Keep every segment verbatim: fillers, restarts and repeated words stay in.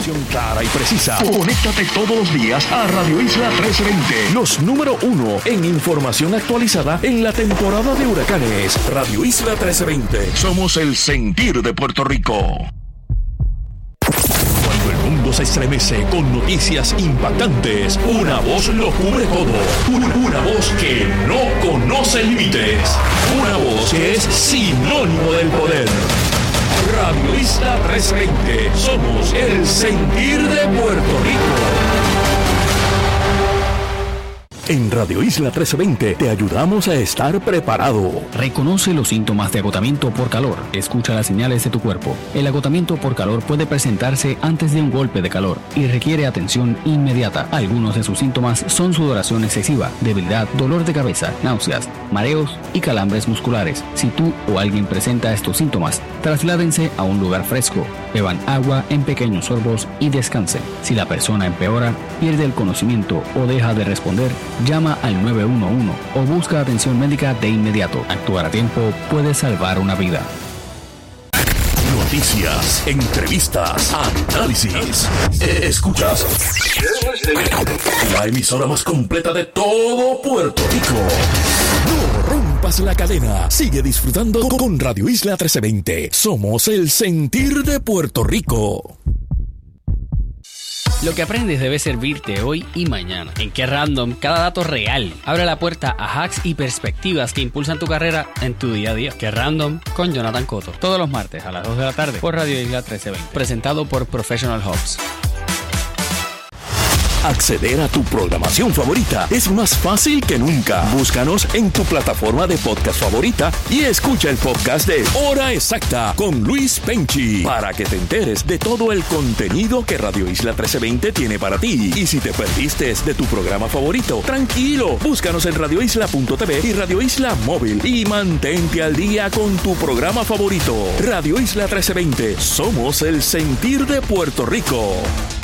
Información clara y precisa. Conéctate todos los días a Radio Isla trece veinte. Los número uno en información actualizada en la temporada de huracanes. Radio Isla trece veinte. Somos el sentir de Puerto Rico. Cuando el mundo se estremece con noticias impactantes, una voz lo cubre todo. Una, una voz que no conoce límites. Una voz que es sinónimo del poder. Radio Isla trece veinte. Somos el sentir de Puerto Rico. En Radio Isla trece veinte te ayudamos a estar preparado. Reconoce los síntomas de agotamiento por calor. Escucha las señales de tu cuerpo. El agotamiento por calor puede presentarse antes de un golpe de calor y requiere atención inmediata. Algunos de sus síntomas son sudoración excesiva, debilidad, dolor de cabeza, náuseas, mareos y calambres musculares. Si tú o alguien presenta estos síntomas, trasládense a un lugar fresco, beban agua en pequeños sorbos y descansen. Si la persona empeora, pierde el conocimiento o deja de responder, llama al nueve uno uno o busca atención médica de inmediato. Actuar a tiempo puede salvar una vida. Noticias, entrevistas, análisis. Escuchas la emisora más completa de todo Puerto Rico. No rompas la cadena. Sigue disfrutando con Radio Isla trece veinte. Somos el sentir de Puerto Rico. Lo que aprendes debe servirte hoy y mañana. En Qué Random, cada dato real abre la puerta a hacks y perspectivas que impulsan tu carrera en tu día a día. Qué Random con Jonathan Cotto. Todos los martes a las dos de la tarde por Radio Isla trece veinte. Presentado por Professional Hubs. Acceder a tu programación favorita es más fácil que nunca. Búscanos en tu plataforma de podcast favorita y escucha el podcast de Hora Exacta con Luis Penchi para que te enteres de todo el contenido que Radio Isla trece veinte tiene para ti. Y si te perdiste de tu programa favorito, tranquilo, búscanos en radio isla punto t v y Radio Isla Móvil y mantente al día con tu programa favorito. Radio Isla trece veinte, somos el sentir de Puerto Rico.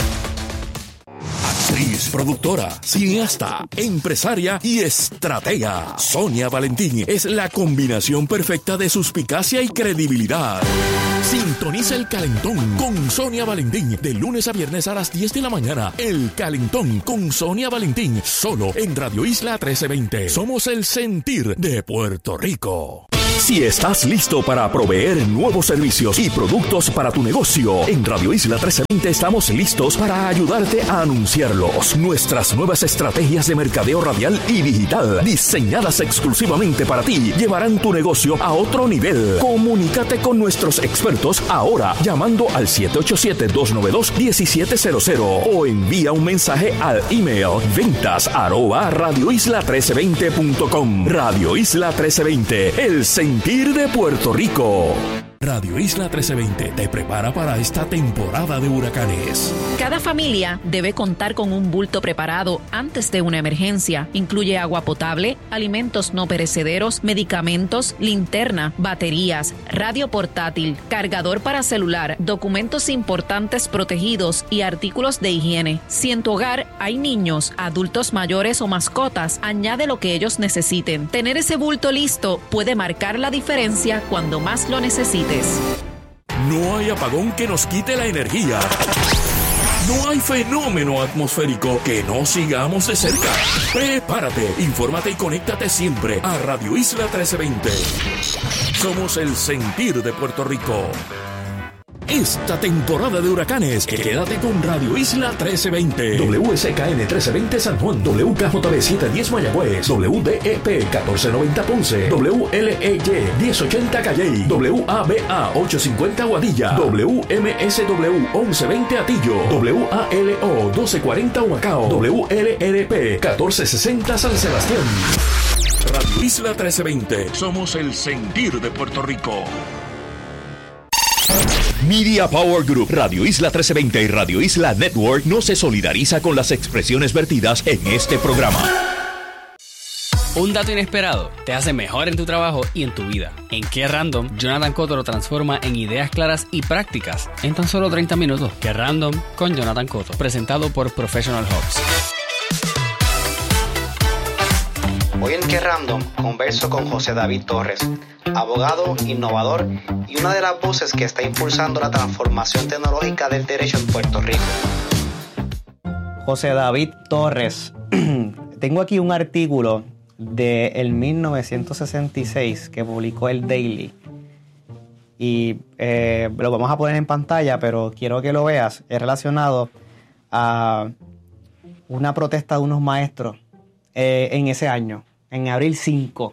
Actriz, productora, cineasta, empresaria y estratega. Sonia Valentín es la combinación perfecta de suspicacia y credibilidad. Sintoniza El Calentón con Sonia Valentín de lunes a viernes a las diez de la mañana. El Calentón con Sonia Valentín, solo en Radio Isla trece veinte. Somos el sentir de Puerto Rico. Si estás listo para proveer nuevos servicios y productos para tu negocio, en Radio Isla trece veinte estamos listos para ayudarte a anunciarlos. Nuestras nuevas estrategias de mercadeo radial y digital, diseñadas exclusivamente para ti, llevarán tu negocio a otro nivel. Comunícate con nuestros expertos ahora llamando al siete ocho siete, dos nueve dos, uno siete cero cero o envía un mensaje al email ventas arroba radio isla trece veinte punto com. Radio Isla trece veinte, el sentir de Puerto Rico. Radio Isla trece veinte te prepara para esta temporada de huracanes. Cada familia debe contar con un bulto preparado antes de una emergencia. Incluye agua potable, alimentos no perecederos, medicamentos, linterna, baterías, radio portátil, cargador para celular, documentos importantes protegidos y artículos de higiene. Si en tu hogar hay niños, adultos mayores o mascotas, añade lo que ellos necesiten. Tener ese bulto listo puede marcar la diferencia cuando más lo necesites. No hay apagón que nos quite la energía. No hay fenómeno atmosférico que no sigamos de cerca. Prepárate, infórmate y conéctate siempre a Radio Isla trece veinte. Somos el sentir de Puerto Rico. Esta temporada de huracanes, quédate con Radio Isla trece veinte. W S K N trece veinte San Juan, W K J B setecientos diez Mayagüez, W D E P catorce noventa Ponce, W L E Y diez ochenta Calley, W A B A ochocientos cincuenta Aguadilla, W M S W once veinte Atillo, W A L O doce cuarenta Humacao, W L R P catorce sesenta San Sebastián. Radio Isla trece veinte, somos el sentir de Puerto Rico. Media Power Group, Radio Isla trece veinte y Radio Isla Network no se solidariza con las expresiones vertidas en este programa. Un dato inesperado te hace mejor en tu trabajo y en tu vida. En Qué Random, Jonathan Cotto lo transforma en ideas claras y prácticas en tan solo treinta minutos. Qué Random con Jonathan Cotto, presentado por Professional Hubs. Hoy en Que Random converso con José David Torres, abogado, innovador y una de las voces que está impulsando la transformación tecnológica del derecho en Puerto Rico. José David Torres, tengo aquí un artículo del mil novecientos sesenta y seis que publicó el Daily y eh, lo vamos a poner en pantalla, pero quiero que lo veas. Es relacionado a una protesta de unos maestros eh, en ese año, en abril cinco.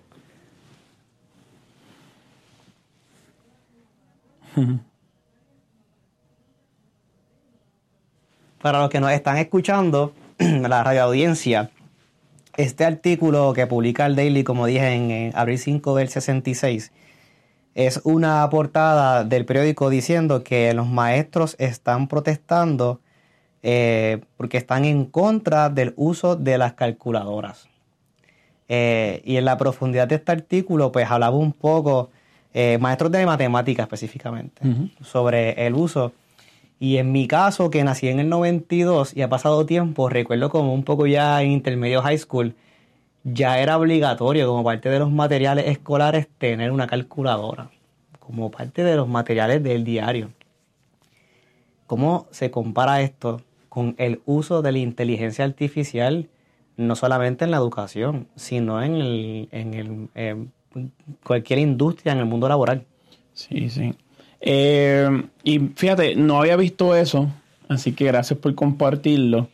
Para los que nos están escuchando, la radio audiencia, este artículo que publica el Daily, como dije, en, en abril cinco del sesenta y seis, es una portada del periódico diciendo que los maestros están protestando eh, porque están en contra del uso de las calculadoras. Eh, y en la profundidad de este artículo, pues hablaba un poco, eh, maestros de matemática específicamente, uh-huh. sobre el uso. Y en mi caso, que nací en el noventa y dos y ha pasado tiempo, recuerdo como un poco ya en intermedio high school, ya era obligatorio como parte de los materiales escolares tener una calculadora, como parte de los materiales del diario. ¿Cómo se compara esto con el uso de la inteligencia artificial, no solamente en la educación, sino en, el, en el, eh, cualquier industria, en el mundo laboral? Sí, sí. Eh, y fíjate, no había visto eso, así que gracias por compartirlo.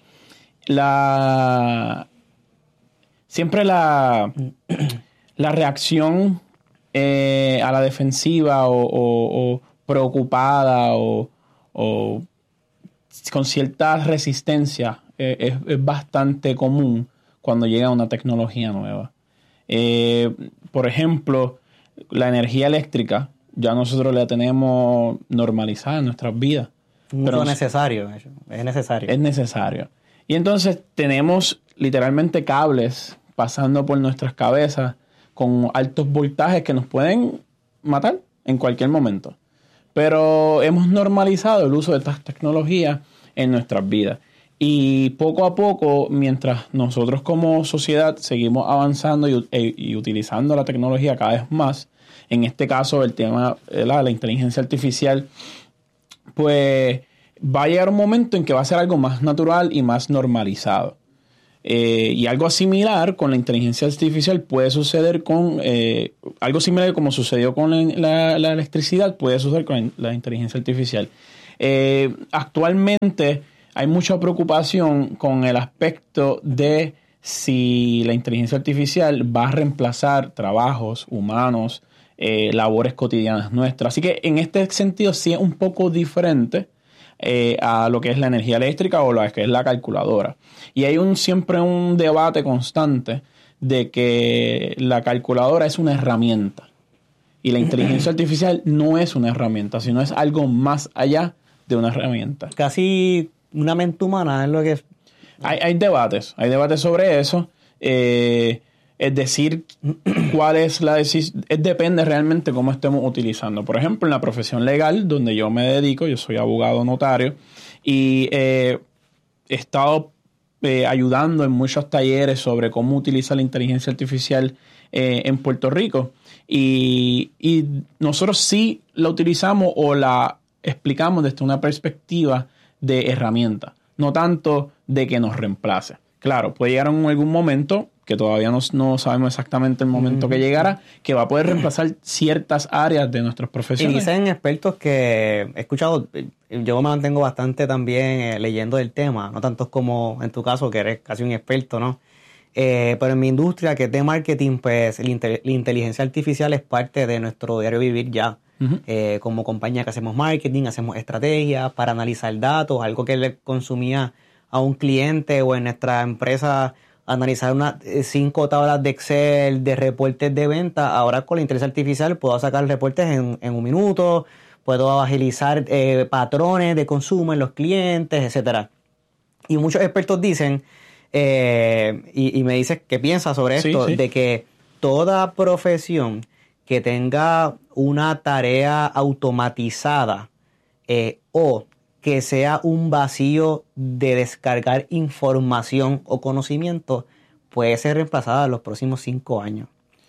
La... Siempre la, la reacción eh, a la defensiva o, o, o preocupada o, o con cierta resistencia eh, es, es bastante común cuando llega una tecnología nueva. Eh, por ejemplo, la energía eléctrica ya nosotros la tenemos normalizada en nuestras vidas. Pero es necesario, es necesario. Es necesario. Y entonces tenemos literalmente cables pasando por nuestras cabezas con altos voltajes que nos pueden matar en cualquier momento. Pero hemos normalizado el uso de estas tecnologías en nuestras vidas. Y poco a poco, mientras nosotros como sociedad seguimos avanzando y, y, y utilizando la tecnología cada vez más, en este caso el tema de la, la inteligencia artificial, pues va a llegar un momento en que va a ser algo más natural y más normalizado. Eh, y algo similar con la inteligencia artificial puede suceder con... Eh, algo similar como sucedió con la, la, la electricidad puede suceder con la inteligencia artificial. Eh, actualmente hay mucha preocupación con el aspecto de si la inteligencia artificial va a reemplazar trabajos humanos, eh, labores cotidianas nuestras. Así que en este sentido sí es un poco diferente Eh, a lo que es la energía eléctrica o lo que es la calculadora. Y hay un siempre un debate constante de que la calculadora es una herramienta y la inteligencia artificial no es una herramienta, sino es algo más allá de una herramienta. Casi una mente humana es lo que es. Hay, hay debates, hay debates sobre eso. Eh, es decir, cuál es la decisión, depende realmente cómo estemos utilizando. Por ejemplo, en la profesión legal, donde yo me dedico, yo soy abogado notario, y eh, he estado eh, ayudando en muchos talleres sobre cómo utilizar la inteligencia artificial eh, en Puerto Rico. Y, y nosotros sí la utilizamos o la explicamos desde una perspectiva de herramienta, no tanto de que nos reemplace. Claro, puede llegar en algún momento, que todavía no, no sabemos exactamente el momento uh-huh. que llegará, que va a poder reemplazar ciertas áreas de nuestras profesiones. Y dicen expertos que he escuchado, yo me mantengo bastante también eh, leyendo del tema, no tanto como en tu caso, que eres casi un experto, ¿no? Eh, pero en mi industria, que es de marketing, pues la, inte- la inteligencia artificial es parte de nuestro diario vivir ya. Uh-huh. Eh, como compañía que hacemos marketing, hacemos estrategias para analizar datos, algo que le consumía a un cliente o en nuestra empresa analizar unas cinco tablas de Excel de reportes de venta. Ahora con la inteligencia artificial puedo sacar reportes en, en un minuto, puedo agilizar eh, patrones de consumo en los clientes, etcétera. Y muchos expertos dicen, eh, y, y me dices qué piensas sobre esto, sí, sí. de que toda profesión que tenga una tarea automatizada eh, o que sea un vacío de descargar información o conocimiento puede ser reemplazada en los próximos cinco años.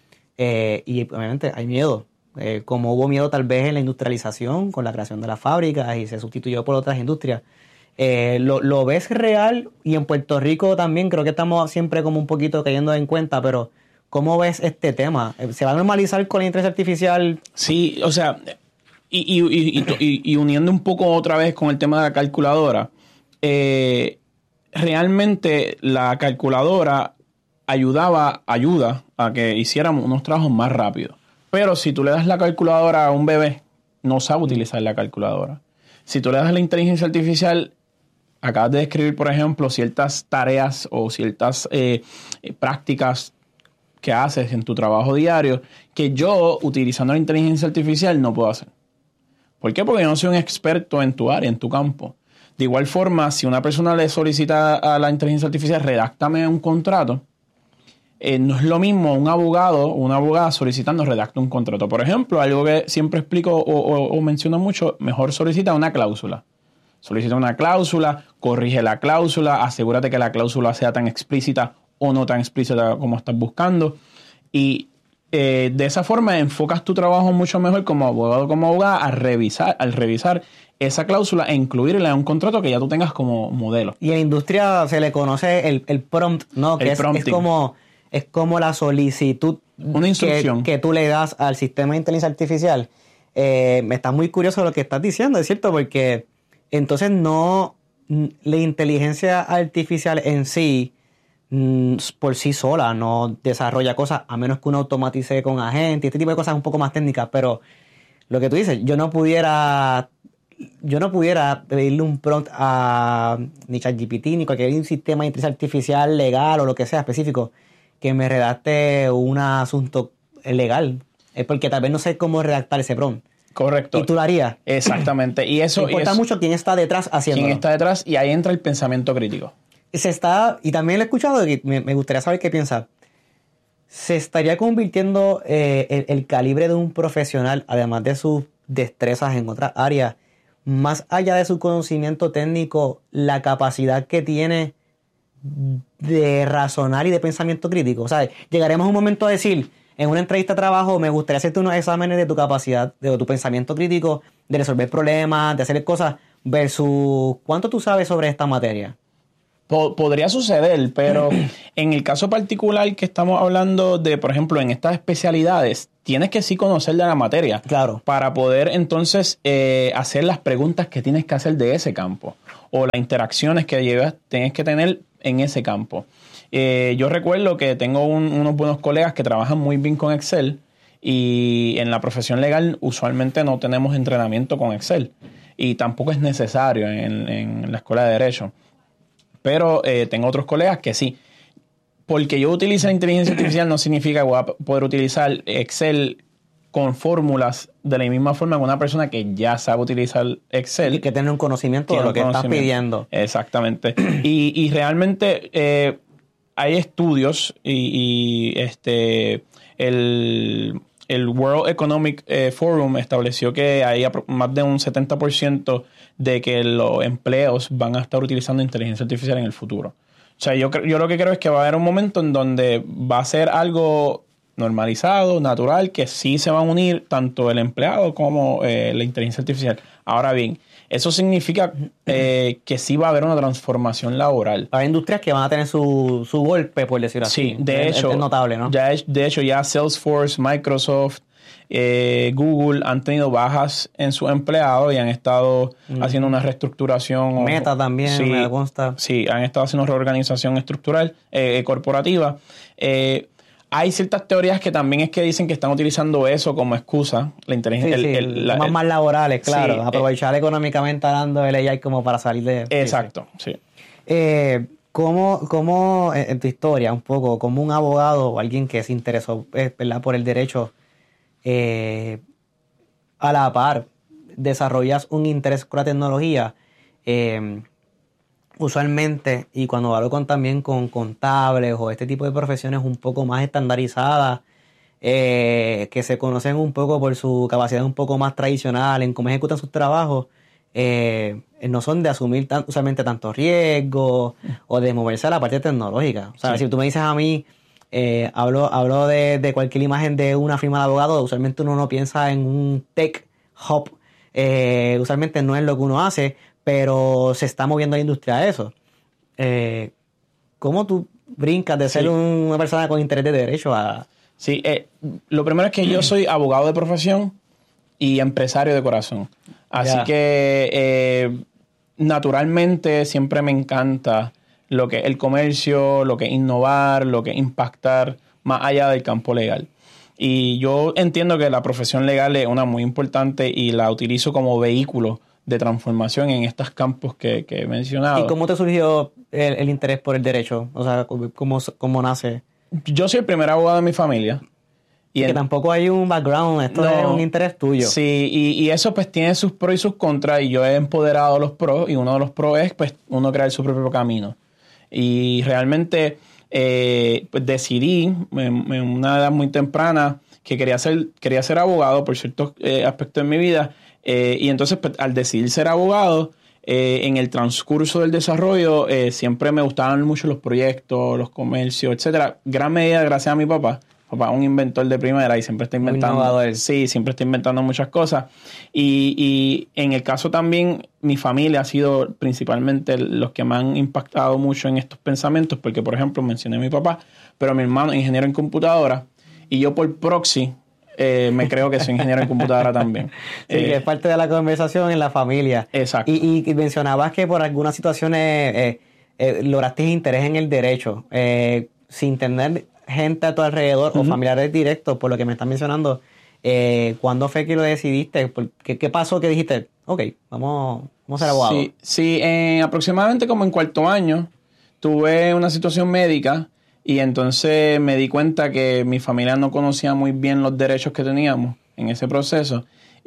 Eh, y obviamente hay miedo. Eh, como hubo miedo tal vez en la industrialización con la creación de las fábricas y se sustituyó por otras industrias. Eh, lo, ¿Lo ves real? Y en Puerto Rico también creo que estamos siempre como un poquito cayendo en cuenta, pero ¿cómo ves este tema? ¿Se va a normalizar con la inteligencia artificial? Sí, o sea, y, y, y, y, y uniendo un poco otra vez con el tema de la calculadora, eh, realmente la calculadora ayudaba, ayuda a que hiciéramos unos trabajos más rápidos. Pero si tú le das la calculadora a un bebé, no sabe utilizar la calculadora. Si tú le das la inteligencia artificial, acabas de describir, por ejemplo, ciertas tareas o ciertas eh, prácticas que haces en tu trabajo diario que yo, utilizando la inteligencia artificial, no puedo hacer. ¿Por qué? Porque yo no soy un experto en tu área, en tu campo. De igual forma, si una persona le solicita a la inteligencia artificial, redáctame un contrato, Eh, no es lo mismo un abogado o una abogada solicitando redacta un contrato. Por ejemplo, algo que siempre explico o, o, o menciono mucho, mejor solicita una cláusula. Solicita una cláusula, corrige la cláusula, asegúrate que la cláusula sea tan explícita o no tan explícita como estás buscando. Y eh, de esa forma enfocas tu trabajo mucho mejor como abogado o como abogada a revisar, al revisar esa cláusula e incluirla en un contrato que ya tú tengas como modelo. Y en la industria se le conoce el, el prompt, ¿no? Que El es, prompting. es como... Es como la solicitud Una instrucción que, que tú le das al sistema de inteligencia artificial. Eh, me está muy curioso lo que estás diciendo, ¿es cierto? Porque entonces no... La inteligencia artificial en sí, por sí sola, no desarrolla cosas, a menos que uno automatice con agentes, este tipo de cosas un poco más técnicas. Pero lo que tú dices, yo no pudiera... Yo no pudiera pedirle un prompt a ni ChatGPT ni cualquier sistema de inteligencia artificial legal o lo que sea específico que me redacte un asunto legal. Es porque tal vez no sé cómo redactar ese prompt. Correcto. Y tú lo harías. Exactamente. Y eso importa y eso, mucho quién está detrás haciéndolo. quién está detrás, y ahí entra el pensamiento crítico. Se está, y también lo he escuchado, y me, me gustaría saber qué piensa. ¿Se estaría convirtiendo eh, el, el calibre de un profesional, además de sus destrezas en otras áreas, más allá de su conocimiento técnico, la capacidad que tiene de razonar y de pensamiento crítico? O sea, llegaremos a un momento a decir, en una entrevista de trabajo, me gustaría hacerte unos exámenes de tu capacidad, de tu pensamiento crítico, de resolver problemas, de hacer cosas, versus ¿cuánto tú sabes sobre esta materia? Podría suceder, pero en el caso particular que estamos hablando de, por ejemplo, en estas especialidades, tienes que sí conocer de la materia. Claro. Para poder entonces eh, hacer las preguntas que tienes que hacer de ese campo o las interacciones que llevas, tienes que tener en ese campo. Eh, yo recuerdo que tengo un, unos buenos colegas que trabajan muy bien con Excel, y en la profesión legal usualmente no tenemos entrenamiento con Excel y tampoco es necesario en, en la escuela de Derecho. Pero eh, tengo otros colegas que sí. Porque yo utilice la inteligencia artificial no significa que voy a poder utilizar Excel con fórmulas de la misma forma que una persona que ya sabe utilizar Excel. Y que tiene un conocimiento de lo que estás pidiendo. Exactamente. y, y realmente eh, hay estudios y, y este el, el World Economic eh, Forum estableció que hay más de un setenta por ciento de que los empleos van a estar utilizando inteligencia artificial en el futuro. O sea, yo, yo lo que creo es que va a haber un momento en donde va a ser algo normalizado, natural, que sí se van a unir tanto el empleado como eh, la inteligencia artificial. Ahora bien, eso significa eh, que sí va a haber una transformación laboral. Hay industrias que van a tener su, su golpe, por decirlo así. Sí, de es, hecho, es notable, ¿no? Ya es, de hecho, ya Salesforce, Microsoft, eh, Google han tenido bajas en sus empleados y han estado mm. haciendo una reestructuración. Meta o, también, sí, me consta. Sí, han estado haciendo una reorganización estructural, eh, corporativa. Eh, Hay ciertas teorías que también es que dicen que están utilizando eso como excusa. La inteligencia, sí, el, sí, el, la, más, el, más laborales, claro. Sí, aprovechar eh, económicamente hablando el A I como para salir de... Exacto, sí. sí. Eh, ¿Cómo, cómo en tu historia, un poco, como un abogado o alguien que se interesó eh, ¿verdad? por el derecho, eh, a la par desarrollas un interés por la tecnología? Eh, usualmente, y cuando hablo con, también con contables o este tipo de profesiones un poco más estandarizadas, eh, que se conocen un poco por su capacidad un poco más tradicional en cómo ejecutan sus trabajos, eh, no son de asumir tan, usualmente tantos riesgos o de moverse a la parte tecnológica. O sea, sí. Si tú me dices a mí, eh, hablo, hablo de, de cualquier imagen de una firma de abogados, usualmente uno no piensa en un tech hub, eh, usualmente no es lo que uno hace, pero se está moviendo la industria a eso. Eh, ¿Cómo tú brincas de ser sí. un, una persona con interés de derecho a...? Sí, eh, lo primero es que yo soy abogado de profesión y empresario de corazón. Así yeah. que eh, naturalmente siempre me encanta lo que es el comercio, lo que es innovar, lo que es impactar más allá del campo legal. Y yo entiendo que la profesión legal es una muy importante y la utilizo como vehículo de transformación en estos campos que, que he mencionado. ¿Y cómo te surgió el, el interés por el derecho? O sea, ¿cómo, cómo nace? Yo soy el primer abogado de mi familia. Y que en, tampoco hay un background, esto no, es un interés tuyo. Sí, y, y eso pues tiene sus pros y sus contras, y yo he empoderado los pros, y uno de los pros es pues uno crear su propio camino. Y realmente eh, pues decidí en, en una edad muy temprana que quería ser, quería ser abogado por ciertos eh, aspectos de mi vida, eh, y entonces pues, al decidir ser abogado, eh, en el transcurso del desarrollo eh, siempre me gustaban mucho los proyectos, los comercios, etcétera. Gran medida gracias a mi papá. Papá es un inventor de primera y siempre está inventando. Sí, siempre está inventando muchas cosas. Y, y en el caso también, mi familia ha sido principalmente los que me han impactado mucho en estos pensamientos, porque, por ejemplo, mencioné a mi papá, pero mi hermano es ingeniero en computadora, y yo por proxy eh, me creo que soy ingeniero en computadora también. Sí, eh, que es parte de la conversación en la familia. Exacto. Y, y mencionabas que por algunas situaciones eh, eh, lograste interés en el derecho, eh, sin tener gente a tu alrededor uh-huh. o familiares directos, por lo que me estás mencionando. Eh, ¿Cuándo fue que lo decidiste? ¿Qué, qué pasó que dijiste? Ok, vamos, vamos a ser abogados. Sí, sí eh, aproximadamente como en cuarto año tuve una situación médica y entonces me di cuenta que mi familia no conocía muy bien los derechos que teníamos en ese proceso,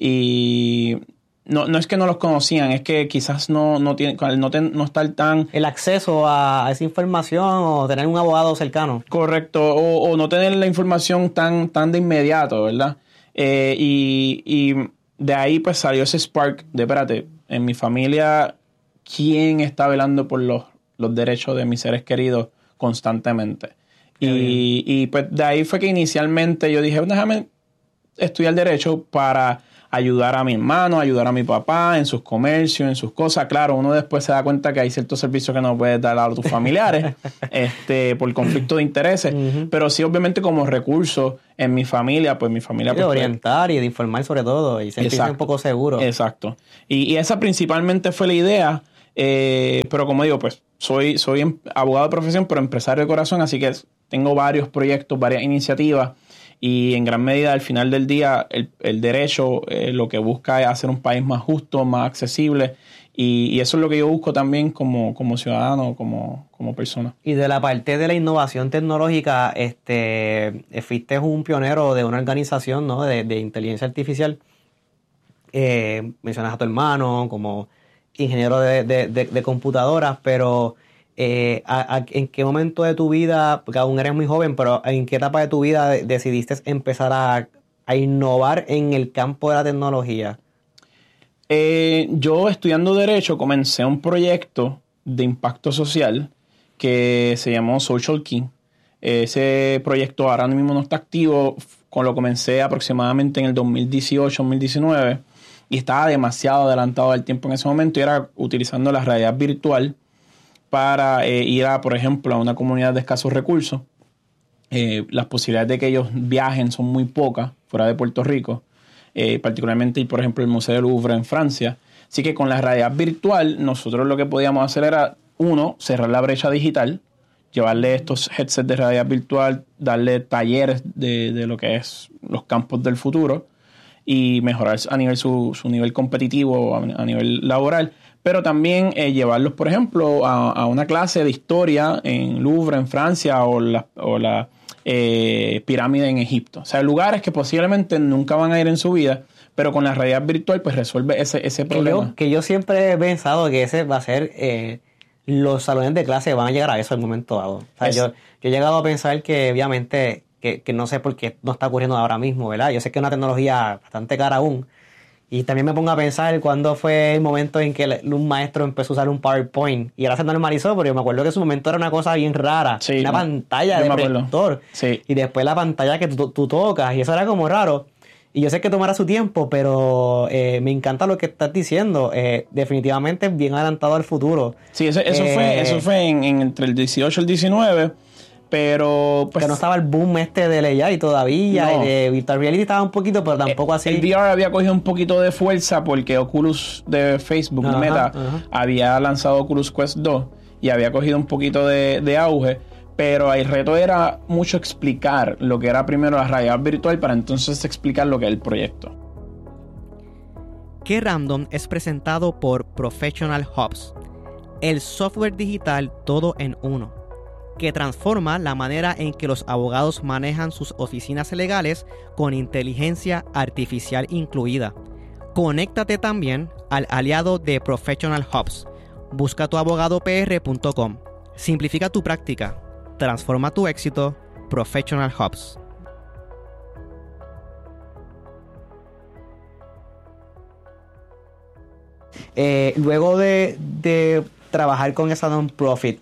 y no, no es que no los conocían, es que quizás no, no, tiene, no, ten, no estar tan... El acceso a esa información o tener un abogado cercano. Correcto, o, o no tener la información tan, tan de inmediato, ¿verdad? Eh, y, y de ahí pues salió ese spark de, espérate, en mi familia, ¿quién está velando por los, los derechos de mis seres queridos constantemente? Y, y pues de ahí fue que inicialmente yo dije, déjame estudiar derecho para ayudar a mi hermano, ayudar a mi papá en sus comercios, en sus cosas. Claro, uno después se da cuenta que hay ciertos servicios que no puedes dar a tus familiares este, por conflicto de intereses, uh-huh. pero sí obviamente como recurso en mi familia, pues mi familia... De pues, orientar y de informar sobre todo y sentirse un poco seguro. Exacto. Y, y esa principalmente fue la idea, eh, pero como digo, pues soy, soy abogado de profesión, pero empresario de corazón, así que tengo varios proyectos, varias iniciativas. Y en gran medida, al final del día, el, el derecho eh, lo que busca es hacer un país más justo, más accesible. Y, y eso es lo que yo busco también como, como ciudadano, como, como persona. Y de la parte de la innovación tecnológica, este, fuiste un pionero de una organización, ¿no? de, de inteligencia artificial. Eh, mencionas a tu hermano como ingeniero de, de, de, de computadoras, pero... Eh, a, a, ¿en qué momento de tu vida, porque aún eres muy joven, pero en qué etapa de tu vida decidiste empezar a, a innovar en el campo de la tecnología? Eh, yo estudiando Derecho comencé un proyecto de impacto social que se llamó Social Key. Ese proyecto ahora mismo no está activo, con lo comencé aproximadamente en el dos mil dieciocho, dos mil diecinueve, y estaba demasiado adelantado del tiempo en ese momento, y era utilizando la realidad virtual para eh, ir a, por ejemplo, a una comunidad de escasos recursos. Eh, las posibilidades de que ellos viajen son muy pocas fuera de Puerto Rico, eh, particularmente, por ejemplo, el Museo del Louvre en Francia. Así que con la realidad virtual, nosotros lo que podíamos hacer era, uno, cerrar la brecha digital, llevarle estos headsets de realidad virtual, darle talleres de, de lo que es los campos del futuro y mejorar a nivel su, su nivel competitivo, a, a nivel laboral. Pero también eh, llevarlos, por ejemplo, a, a una clase de historia en Louvre, en Francia, o la, o la eh, pirámide en Egipto. O sea, lugares que posiblemente nunca van a ir en su vida, pero con la realidad virtual pues resuelve ese, ese problema. Que yo, que yo siempre he pensado que ese va a ser... Eh, los salones de clase van a llegar a eso en un momento dado. O sea, yo, yo he llegado a pensar que obviamente, que, que no sé por qué no está ocurriendo ahora mismo, ¿verdad? Yo sé que es una tecnología bastante cara aún, Y también me pongo a pensar cuándo fue el momento en que un maestro empezó a usar un PowerPoint y ahora se normalizó, porque yo me acuerdo que en su momento era una cosa bien rara. Sí, una no, pantalla de proyector. Sí. Y después la pantalla que tú, tú tocas y eso era como raro. Y yo sé que tomará su tiempo, pero eh, me encanta lo que estás diciendo. Eh, definitivamente bien adelantado al futuro. Sí, eso, eso eh, fue, eso fue en, en entre el dieciocho y el diecinueve. Pero pues que no estaba el boom este de A I todavía, no. y de Virtual Reality estaba un poquito, pero tampoco así. El V R había cogido un poquito de fuerza porque Oculus de Facebook, Ajá, Meta, ajá. había lanzado Oculus Quest dos y había cogido un poquito de, de auge, pero el reto era mucho explicar lo que era primero la realidad virtual para entonces explicar lo que es el proyecto. Qué Random es presentado por Professional Hubs, el software digital todo en uno, que transforma la manera en que los abogados manejan sus oficinas legales con inteligencia artificial incluida. Conéctate también al aliado de Professional Hubs. Busca tu abogado p r punto com. Simplifica tu práctica. Transforma tu éxito. Professional Hubs. Eh, luego de, de trabajar con esa non-profit,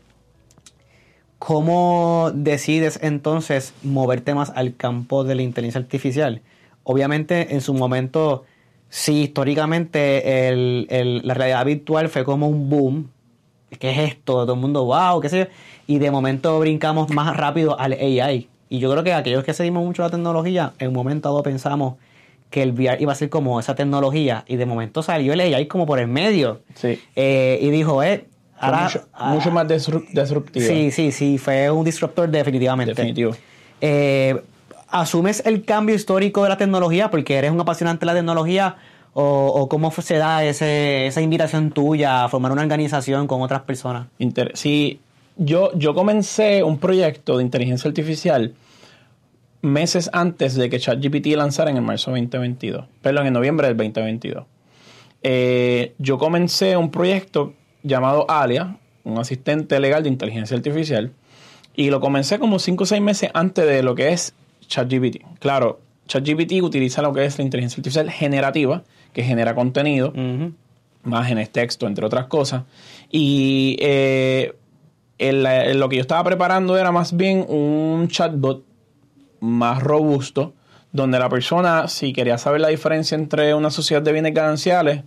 ¿cómo decides entonces moverte más al campo de la inteligencia artificial? Obviamente, en su momento, sí, históricamente el, el, la realidad virtual fue como un boom. ¿Qué es esto? Todo el mundo, wow, qué sé yo. Y de momento brincamos más rápido al A I. Y yo creo que aquellos que seguimos mucho la tecnología, en un momento dado pensamos que el V R iba a ser como esa tecnología. Y de momento salió el A I como por el medio. Sí. Eh, y dijo, eh, ahora, mucho, ahora, mucho más disrup- disruptivo. Sí, sí, sí, fue un disruptor definitivamente. Definitivo. Eh, ¿Asumes el cambio histórico de la tecnología porque eres un apasionante de la tecnología? ¿O, o cómo se da ese, esa invitación tuya a formar una organización con otras personas? Inter- sí, yo, yo comencé un proyecto de inteligencia artificial meses antes de que ChatGPT lanzara en el marzo veinte veintidós. Perdón, en noviembre del veinte veintidós. Eh, yo comencé un proyecto llamado Alia, un asistente legal de inteligencia artificial, y lo comencé como cinco o seis meses antes de lo que es ChatGPT. Claro, ChatGPT utiliza lo que es la inteligencia artificial generativa, que genera contenido, uh-huh. imágenes, texto, entre otras cosas. Y eh, el, el, lo que yo estaba preparando era más bien un chatbot más robusto, donde la persona, si quería saber la diferencia entre una sociedad de bienes gananciales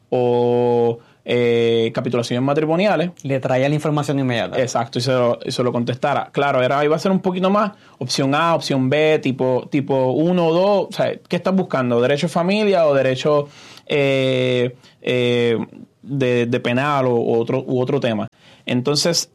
o eh, capitulaciones matrimoniales, le traía la información inmediata. Exacto, y se lo, y se lo contestara. Claro, era, iba a ser un poquito más opción A, opción B, tipo tipo uno o dos. O sea, ¿qué estás buscando? ¿Derecho de familia o derecho eh, eh, de, de penal o u otro, u otro tema? Entonces,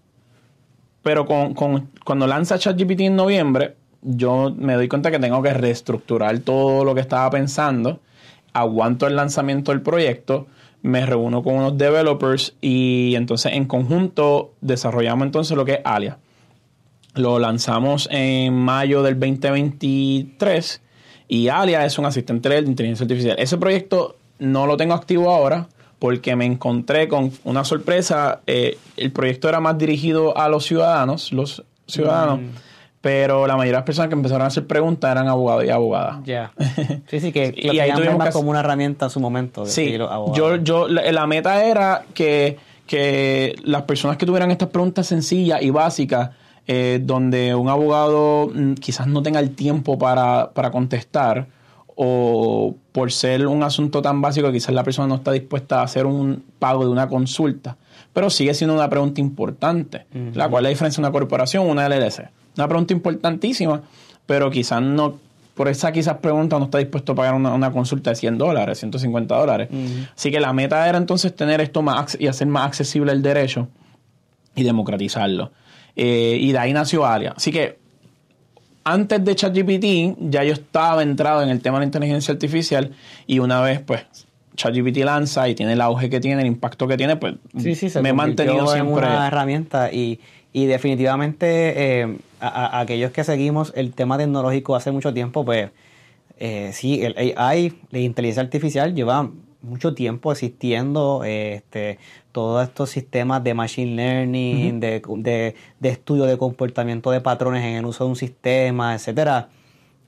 pero con, con, cuando lanza ChatGPT en noviembre, yo me doy cuenta que tengo que reestructurar todo lo que estaba pensando. Aguanto el lanzamiento del proyecto, me reúno con unos developers y entonces en conjunto desarrollamos entonces lo que es Alia. Lo lanzamos en mayo del veinte veintitrés y Alia es un asistente de inteligencia artificial. Ese proyecto no lo tengo activo ahora porque me encontré con una sorpresa. Eh, el proyecto era más dirigido a los ciudadanos, los ciudadanos. Mm. Pero la mayoría de las personas que empezaron a hacer preguntas eran abogados y abogadas. Ya. Yeah. Sí, sí, que y ahí tuvimos más que... como una herramienta en su momento. De sí, yo, yo, la, la meta era que, que las personas que tuvieran estas preguntas sencillas y básicas, eh, donde un abogado mm, quizás no tenga el tiempo para, para contestar, o por ser un asunto tan básico que quizás la persona no está dispuesta a hacer un pago de una consulta, pero sigue siendo una pregunta importante. Uh-huh. La cual es la diferencia de una corporación o una L L C. Una pregunta importantísima, pero quizás no, por esa quizás pregunta no está dispuesto a pagar una, una consulta de cien dólares, ciento cincuenta dólares. Uh-huh. Así que la meta era entonces tener esto más y hacer más accesible el derecho y democratizarlo. Eh, y de ahí nació Alia. Así que antes de ChatGPT ya yo estaba entrado en el tema de la inteligencia artificial y una vez pues ChatGPT lanza y tiene el auge que tiene, el impacto que tiene, pues sí, sí, se me he mantenido en siempre una herramienta y Y definitivamente eh, a, a aquellos que seguimos el tema tecnológico hace mucho tiempo, pues eh, sí, el A I, la inteligencia artificial, lleva mucho tiempo existiendo. Eh, este, todos estos sistemas de machine learning, uh-huh. de, de, de estudio de comportamiento de patrones en el uso de un sistema, etcétera.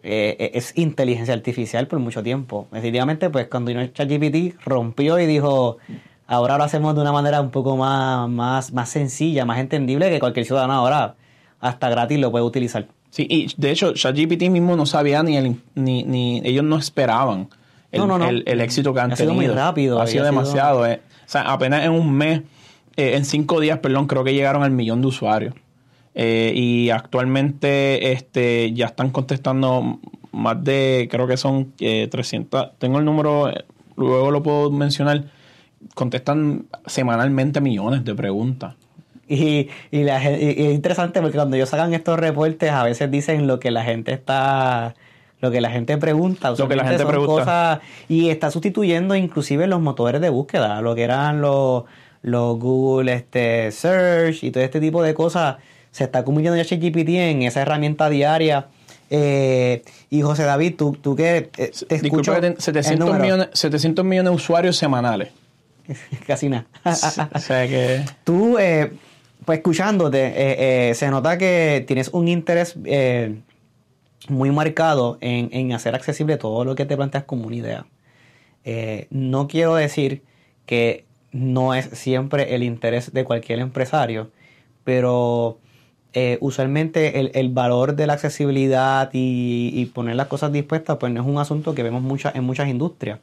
eh, es inteligencia artificial por mucho tiempo. Definitivamente, pues cuando vino ChatGPT rompió y dijo, ahora lo hacemos de una manera un poco más, más, más sencilla, más entendible, que cualquier ciudadano ahora hasta gratis lo puede utilizar. Sí, y de hecho ChatGPT mismo no sabía ni, el, ni, ni ellos no esperaban el, no, no, no. el, el éxito que han ha tenido. Ha sido muy rápido. Ha sido demasiado. Sido... Eh. O sea, apenas en un mes, eh, en cinco días, perdón, creo que llegaron al millón de usuarios. Eh, y actualmente este ya están contestando más de, creo que son eh, trescientos, tengo el número, luego lo puedo mencionar, contestan semanalmente millones de preguntas. Y, y, la, y, y es interesante porque cuando ellos sacan estos reportes a veces dicen lo que la gente está... Lo que la gente pregunta. Lo que la gente pregunta. Cosas, y está sustituyendo inclusive los motores de búsqueda, lo que eran los, los Google este, Search y todo este tipo de cosas. Se está convirtiendo ya ChatGPT en esa herramienta diaria. Eh, y José David, tú, tú que eh, te escucho... Disculpa, setecientos millones, setecientos millones de usuarios semanales. Casi nada. O sea que... Tú, eh, pues escuchándote, eh, eh, se nota que tienes un interés... Eh, muy marcado en, en hacer accesible todo lo que te planteas como una idea. Eh, no quiero decir que no es siempre el interés de cualquier empresario, pero eh, usualmente el, el valor de la accesibilidad y, y poner las cosas dispuestas pues no es un asunto que vemos mucha, en muchas industrias.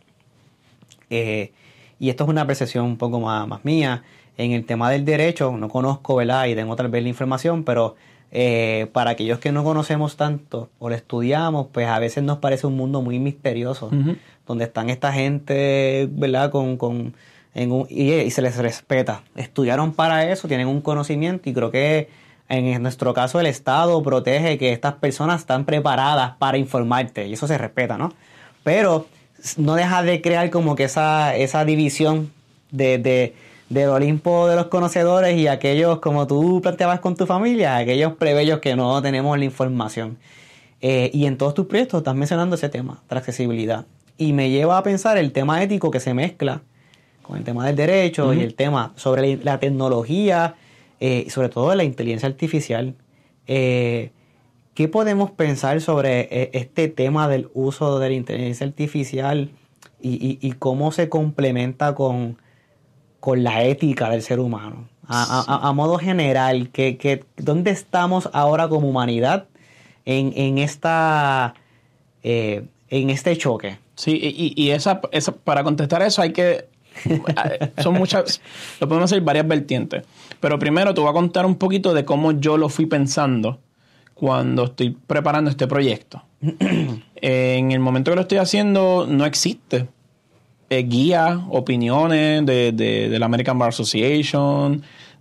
Eh, y esto es una percepción un poco más, más mía. En el tema del derecho, no conozco, ¿verdad? Y tengo tal vez la información, pero Eh, para aquellos que no conocemos tanto o lo estudiamos, pues a veces nos parece un mundo muy misterioso, uh-huh. donde están esta gente, ¿verdad? Con, con, en un, y, y se les respeta. Estudiaron para eso, tienen un conocimiento y creo que en nuestro caso el Estado protege que estas personas están preparadas para informarte y eso se respeta, ¿no? Pero no deja de crear como que esa, esa división de... de del Olimpo de los conocedores y aquellos, como tú planteabas con tu familia, aquellos plebeyos que no tenemos la información. Eh, y en todos tus proyectos estás mencionando ese tema, la accesibilidad. Y me lleva a pensar el tema ético que se mezcla con el tema del derecho uh-huh. y el tema sobre la tecnología, eh, sobre todo la inteligencia artificial. Eh, ¿Qué podemos pensar sobre eh, este tema del uso de la inteligencia artificial y, y, y cómo se complementa con... con la ética del ser humano? A, a, a modo general, que, que, ¿dónde estamos ahora como humanidad en, en, esta, eh, en este choque? Sí, y, y esa, esa, para contestar eso hay que... son muchas... Lo podemos hacer varias vertientes. Pero primero te voy a contar un poquito de cómo yo lo fui pensando cuando estoy preparando este proyecto. En el momento que lo estoy haciendo no existe guías, opiniones de, de, de la American Bar Association,